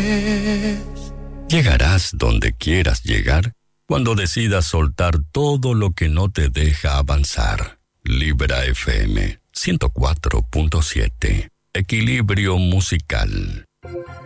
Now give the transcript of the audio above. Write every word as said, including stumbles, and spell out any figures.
Llegarás donde quieras llegar cuando decidas soltar todo lo que no te deja avanzar. Libera F M ciento cuatro punto siete. Equilibrio musical.